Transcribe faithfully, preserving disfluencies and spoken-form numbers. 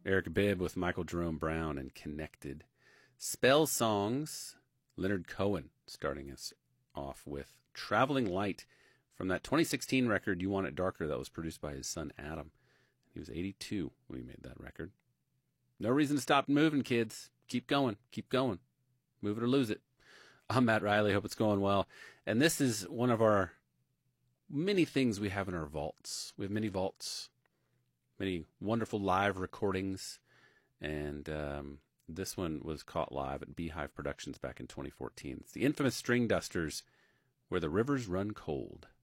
Eric Bibb with Michael Jerome Brown and Connected. Spell Songs, Leonard Cohen starting us off with Traveling Light from that twenty sixteen record, You Want It Darker, that was produced by his son Adam. He was eighty-two when he made that record. No reason to stop moving, kids. Keep going. Keep going. Move it or lose it. I'm Matt Riley. Hope it's going well. And this is one of our many things we have in our vaults. We have many vaults, many wonderful live recordings. And um, this one was caught live at Beehive Productions back in twenty fourteen. It's the infamous String Dusters, Where the Rivers Run Cold.